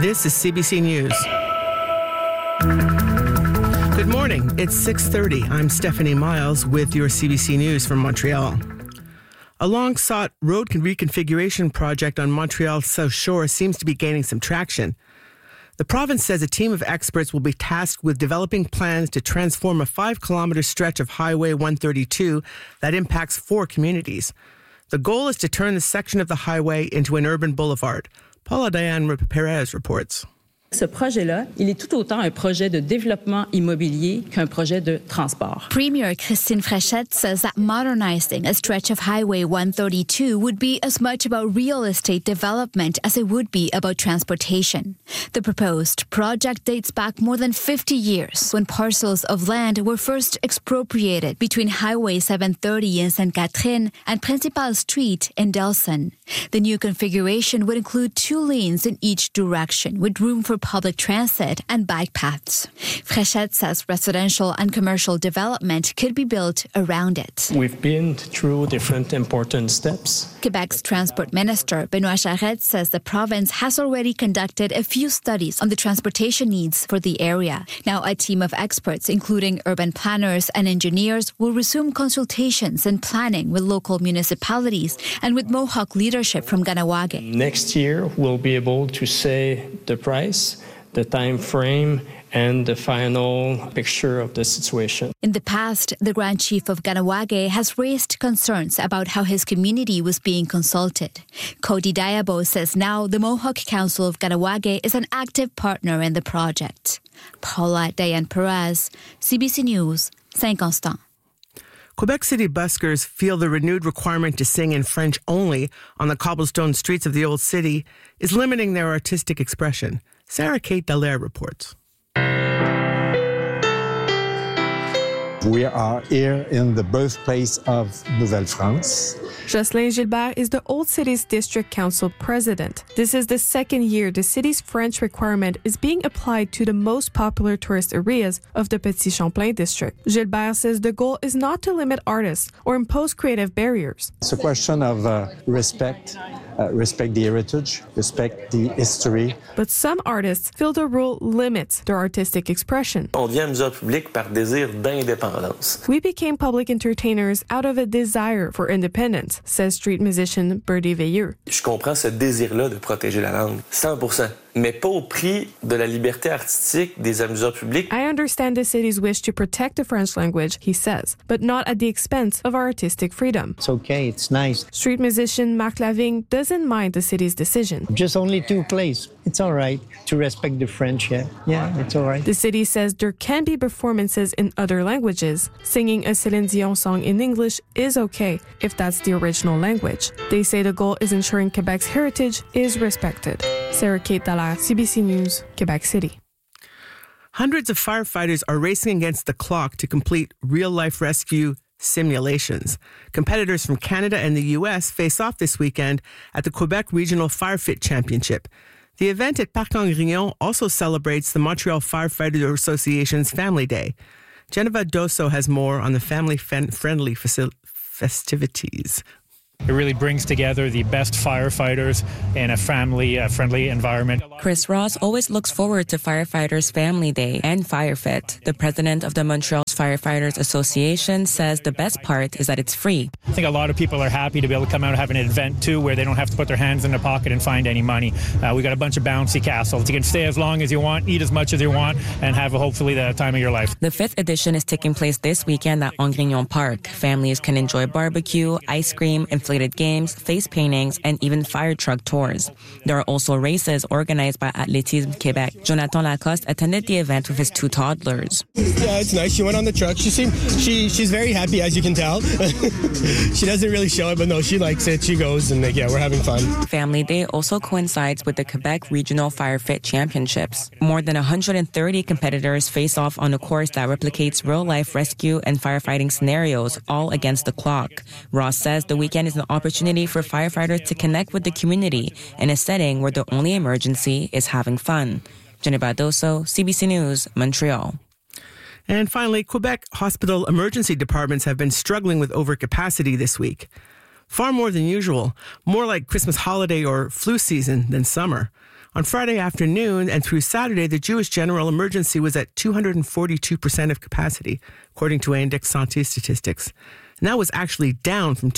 This is CBC News. Good morning. It's 6:30. I'm Stephanie Miles with your CBC News from Montreal. A long-sought road reconfiguration project on Montreal's South Shore seems to be gaining some traction. The province says a team of experts will be tasked with developing plans to transform a 5-kilometer stretch of Highway 132 that impacts 4 communities. The goal is to turn the section of the highway into an urban boulevard. Paula Diane Perez reports. Ce projet-là, il est tout autant un projet de développement immobilier qu'un projet de transport. Premier Christine Frechette says that modernizing a stretch of Highway 132 would be as much about real estate development as it would be about transportation. The proposed project dates back more than 50 years when parcels of land were first expropriated between Highway 730 in Sainte-Catherine and Principal Street in Delson. The new configuration would include 2 lanes in each direction with room for public transit and bike paths. Frechette says residential and commercial development could be built around it. We've been through different important steps. Quebec's Transport Minister, Benoit Charette, says the province has already conducted a few studies on the transportation needs for the area. Now a team of experts, including urban planners and engineers, will resume consultations and planning with local municipalities and with Mohawk leadership from Kahnawake. Next year, we'll be able to say the price, the time frame, and the final picture of the situation. In the past, the Grand Chief of Kahnawake has raised concerns about how his community was being consulted. Cody Diabo says now the Mohawk Council of Kahnawake is an active partner in the project. Paula Diane Perez, CBC News, Saint-Constant. Quebec City buskers feel the renewed requirement to sing in French only on the cobblestone streets of the old city is limiting their artistic expression. Sarah Kate Dallaire reports. We are here in the birthplace of Nouvelle-France. Jocelyn Gilbert is the Old City's District Council president. This is the second year the city's French requirement is being applied to the most popular tourist areas of the Petit Champlain district. Gilbert says the goal is not to limit artists or impose creative barriers. It's a question of respect the heritage, respect the history. But some artists feel the rule limits their artistic expression. On devient musée public par désir d'indépendance. We became public entertainers out of a desire for independence, says street musician Birdie Veilleux. Je comprends ce désir-là de protéger la langue, 100%, mais pas au prix de la liberté artistique des amuseurs publics. I understand the city's wish to protect the French language, he says, but not at the expense of our artistic freedom. It's okay, it's nice. Street musician Marc Lavigne doesn't mind the city's decision. Just only 2 plays. It's all right to respect the French, yeah. Yeah, it's all right. The city says there can be performances in other languages. Singing a Céline Dion song in English is okay if that's the original language. They say the goal is ensuring Quebec's heritage is respected. Sarah Kate Dallaire, CBC News, Quebec City. Hundreds of firefighters are racing against the clock to complete real-life rescue simulations. Competitors from Canada and the U.S. face off this weekend at the Quebec Regional Firefit Championship. The event at Parc Angrignon also celebrates the Montreal Firefighter Association's Family Day. Geneva Dosso has more on the family-friendly festivities. It really brings together the best firefighters in a family-friendly environment. Chris Ross always looks forward to Firefighters Family Day and Firefit. The president of the Montreal Firefighters Association says the best part is that it's free. I think a lot of people are happy to be able to come out and have an event, too, where they don't have to put their hands in their pocket and find any money. We got a bunch of bouncy castles. You can stay as long as you want, eat as much as you want, and have, hopefully, the time of your life. The 5th edition is taking place this weekend at Angrignon Park. Families can enjoy barbecue, ice cream, inflated games, face paintings, and even fire truck tours. There are also races organized by Athlétisme Québec. Jonathan Lacoste attended the event with his 2 toddlers. Yeah, it's nice. She went on the truck. She's very happy, as you can tell. She doesn't really show it, but no, she likes it. She goes, and yeah, we're having fun. Family Day also coincides with the Quebec Regional Firefit Championships. More than 130 competitors face off on a course that replicates real-life rescue and firefighting scenarios, all against the clock. Ross says the weekend is an opportunity for firefighters to connect with the community in a setting where the only emergency is having fun. Geneva Dosso, CBC News, Montreal. And finally, Quebec hospital emergency departments have been struggling with overcapacity this week. far more than usual, more like Christmas holiday or flu season than summer. On Friday afternoon and through Saturday, the Jewish General Emergency was at 242% of capacity, according to Index Santé statistics. And that was actually down from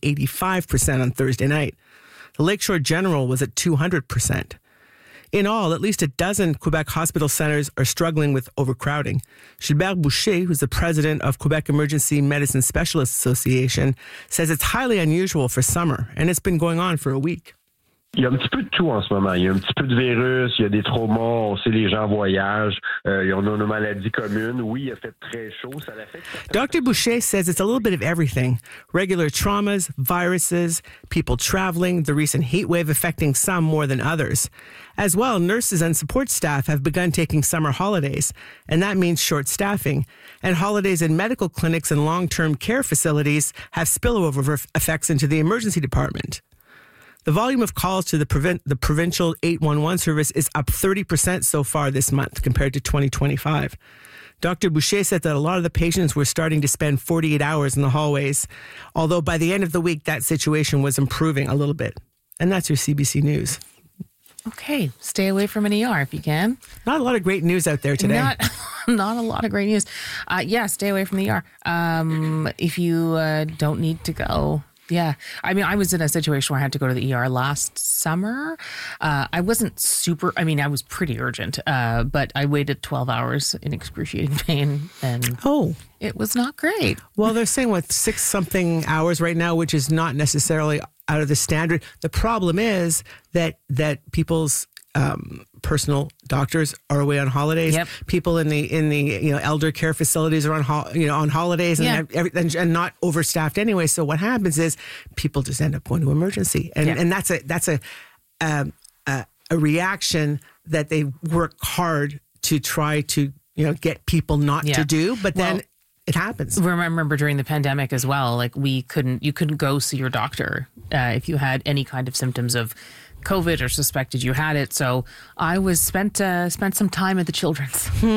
285% on Thursday night. The Lakeshore General was at 200%. In all, at least a dozen Quebec hospital centers are struggling with overcrowding. Gilbert Boucher, who's the president of Quebec Emergency Medicine Specialists Association, says it's highly unusual for summer, and it's been going on for a week. Il y a un petit peu de tout en ce moment. Il y a un petit peu de virus, il y a des traumas, on sait les gens voyagent, on a nos maladies communes. Oui, il a fait très chaud, ça l'affecte. Dr. Boucher says it's a little bit of everything. Regular traumas, viruses, people traveling, the recent heat wave affecting some more than others. As well, nurses and support staff have begun taking summer holidays, and that means short staffing. And holidays in medical clinics and long-term care facilities have spillover effects into the emergency department. The volume of calls to the provincial 811 service is up 30% so far this month compared to 2025. Dr. Boucher said that a lot of the patients were starting to spend 48 hours in the hallways, although by the end of the week, that situation was improving a little bit. And that's your CBC News. Okay, stay away from an ER if you can. Not a lot of great news out there today. Not a lot of great news. Stay away from the ER. If you don't need to go. Yeah. I mean, I was in a situation where I had to go to the ER last summer. I wasn't I was pretty urgent, but I waited 12 hours in excruciating pain, and it was not great. Well, they're saying 6-something hours right now, which is not necessarily out of the standard. The problem is that people's personal doctors are away on holidays. Yep. People in the elder care facilities are on holidays and not overstaffed anyway. So what happens is people just end up going to emergency, and that's a reaction that they work hard to try to get people not to do, but then it happens. Remember during the pandemic as well, like you couldn't go see your doctor if you had any kind of symptoms of COVID or suspected you had it. So I spent some time at the Children's.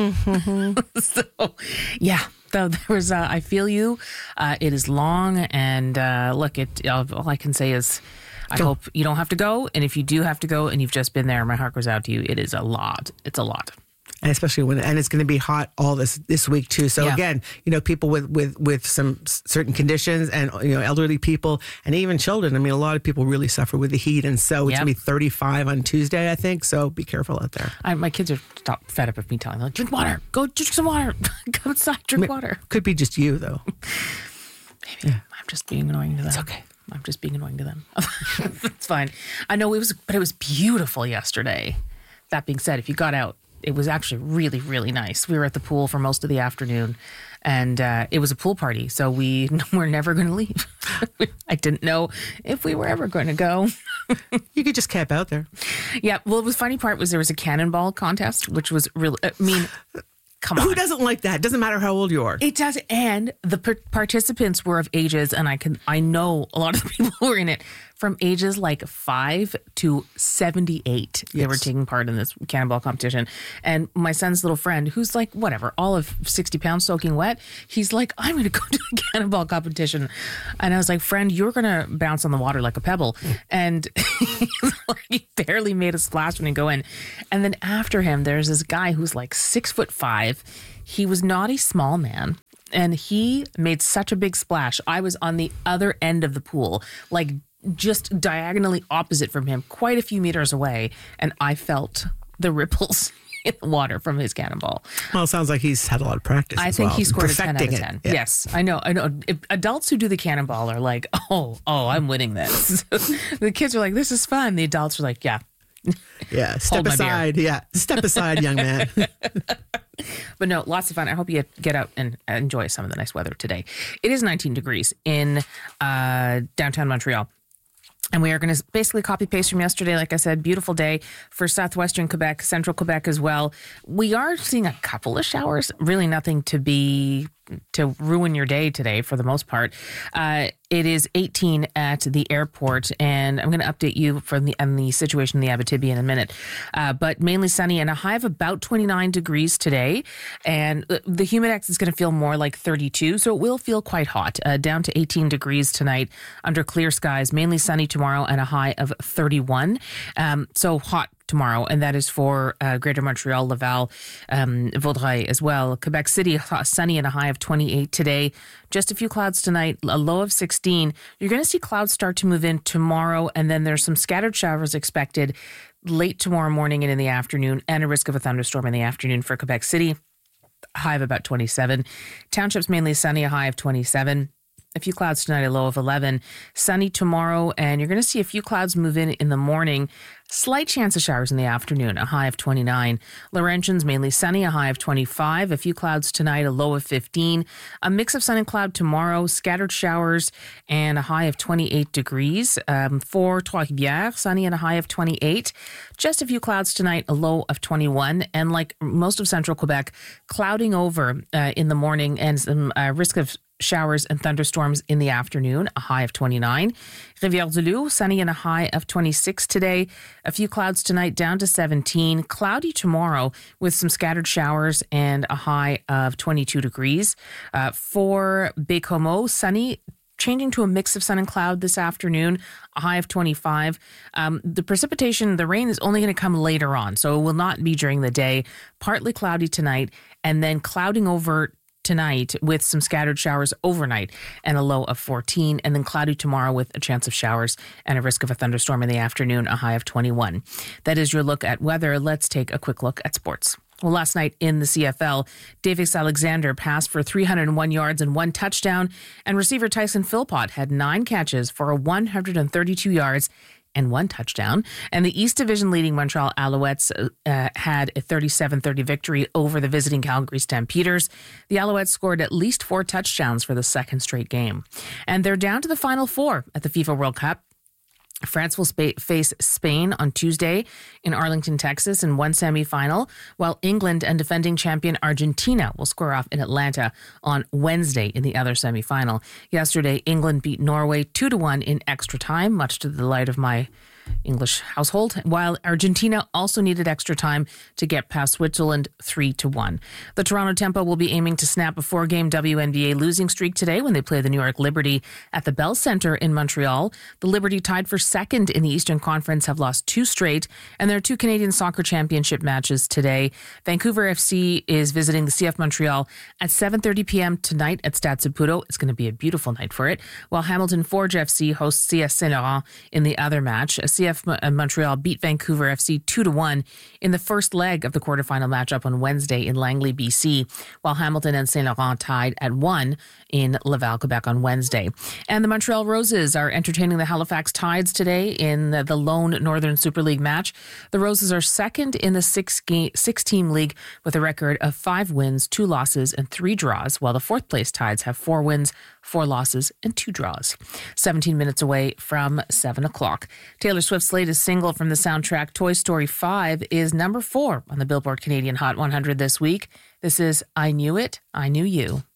So yeah, there was. I feel you. It is long, and look, all I can say is, I hope you don't have to go. And if you do have to go, and you've just been there, my heart goes out to you. It is a lot. It's a lot. And especially and it's going to be hot all this week too. So again, people with some certain conditions, and elderly people, and even children. I mean, a lot of people really suffer with the heat, and so it's going to be 35 on Tuesday, I think. So be careful out there. My kids are fed up of me telling them, drink water, go drink some water, go outside, drink water. Could be just you though. Maybe I'm just being annoying to them. It's okay. I'm just being annoying to them. It's fine. I know but it was beautiful yesterday. That being said, if you got out, it was actually really, really nice. We were at the pool for most of the afternoon, and it was a pool party, so we were never going to leave. I didn't know if we were ever going to go. You could just camp out there. Yeah. Well, the funny part was there was a cannonball contest, which was really, come on. Who doesn't like that? Doesn't matter how old you are. It does. And the participants were of ages, and I know a lot of the people who were in it, from ages like 5 to 78. They were taking part in this cannonball competition. And my son's little friend, who's like, whatever, all of 60 pounds soaking wet, he's like, I'm going to go to the cannonball competition. And I was like, friend, you're going to bounce on the water like a pebble. And he barely made a splash when he go in. And then after him, there's this guy who's like 6'5". He was not a small man. And he made such a big splash. I was on the other end of the pool, like just diagonally opposite from him, quite a few meters away, and I felt the ripples in the water from his cannonball. Well, it sounds like he's had a lot of practice. I think he scored a 10 out of 10. Yeah. Yes, I know. If adults who do the cannonball are like, oh, I'm winning this. The kids are like, this is fun. The adults are like, yeah. Yeah, step aside. Yeah, step aside, young man. But no, lots of fun. I hope you get out and enjoy some of the nice weather today. It is 19 degrees in downtown Montreal. And we are going to basically copy-paste from yesterday. Like I said, beautiful day for southwestern Quebec, central Quebec as well. We are seeing a couple of showers, really nothing to be to ruin your day today for the most part. It is 18 at the airport, and I'm going to update you on the situation in the Abitibi in a minute. But mainly sunny and a high of about 29 degrees today. And the humidex is going to feel more like 32, so it will feel quite hot. Down to 18 degrees tonight under clear skies, mainly sunny tomorrow and a high of 31. So hot tomorrow, and that is for Greater Montreal, Laval, Vaudreuil as well. Quebec City, sunny and a high of 28 today. Just a few clouds tonight, a low of 16. You're going to see clouds start to move in tomorrow, and then there's some scattered showers expected late tomorrow morning and in the afternoon, and a risk of a thunderstorm in the afternoon for Quebec City. A high of about 27. Townships mainly sunny, a high of 27. A few clouds tonight, a low of 11. Sunny tomorrow, and you're going to see a few clouds move in the morning. Slight chance of showers in the afternoon, a high of 29. Laurentians mainly sunny, a high of 25. A few clouds tonight, a low of 15. A mix of sun and cloud tomorrow, scattered showers, and a high of 28 degrees. For Trois-Rivières, sunny and a high of 28. Just a few clouds tonight, a low of 21. And like most of central Quebec, clouding over in the morning and some risk of showers and thunderstorms in the afternoon, a high of 29. Rivière-du-Loup, sunny and a high of 26 today. A few clouds tonight, down to 17. Cloudy tomorrow with some scattered showers and a high of 22 degrees. For Baie-Comeau, sunny, changing to a mix of sun and cloud this afternoon, a high of 25. The precipitation, the rain is only going to come later on, so it will not be during the day. Partly cloudy tonight, and then clouding over tonight with some scattered showers overnight and a low of 14, and then cloudy tomorrow with a chance of showers and a risk of a thunderstorm in the afternoon, a high of 21. That is your look at weather. Let's take a quick look at sports. Well, last night in the CFL, Davis Alexander passed for 301 yards and 1 touchdown, and receiver Tyson Philpott had 9 catches for 132 yards and 1 touchdown. And the East Division leading Montreal Alouettes had a 37-30 victory over the visiting Calgary Stampeders. The Alouettes scored at least 4 touchdowns for the second straight game. And they're down to the Final Four at the FIFA World Cup. France will face Spain on Tuesday in Arlington, Texas in one semifinal, while England and defending champion Argentina will square off in Atlanta on Wednesday in the other semifinal. Yesterday, England beat Norway 2-1 in extra time, much to the delight of my English household, while Argentina also needed extra time to get past Switzerland 3-1. The Toronto Tempo will be aiming to snap a 4-game WNBA losing streak today when they play the New York Liberty at the Bell Center in Montreal. The Liberty, tied for second in the Eastern Conference, have lost 2 straight, and there are 2 Canadian Soccer Championship matches today. Vancouver FC is visiting the CF Montreal at 7:30 p.m. tonight at Stade Saputo. It's going to be a beautiful night for it, while Hamilton Forge FC hosts CS Saint Laurent in the other match. CF Montreal beat Vancouver FC 2-1 in the first leg of the quarterfinal matchup on Wednesday in Langley, BC, while Hamilton and Saint Laurent tied at 1 in Laval, Quebec on Wednesday. And the Montreal Roses are entertaining the Halifax Tides today in the lone Northern Super League match. The Roses are second in the 6-team league with a record of 5 wins, 2 losses, and 3 draws, while the 4th place Tides have 4 wins, 4 losses, and 2 draws. 17 minutes away from 7 o'clock. Taylor Swift's latest single from the soundtrack, Toy Story 5, is number 4 on the Billboard Canadian Hot 100 this week. This is I Knew It, I Knew You.